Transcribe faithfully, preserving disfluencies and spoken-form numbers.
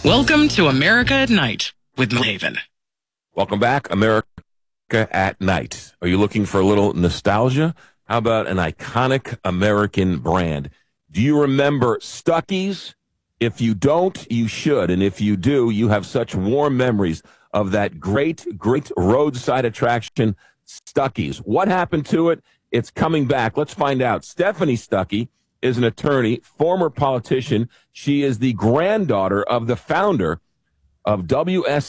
Welcome to America at Night with Haven. Welcome back, America at Night. Are you looking for a little nostalgia? How about an iconic American brand? Do you remember Stuckey's? If you don't, you should. And if you do, you have such warm memories of that great, great roadside attraction, Stuckey's. What happened to it? It's coming back. Let's find out. Stephanie Stuckey is an attorney, former politician. She is the granddaughter of the founder of W S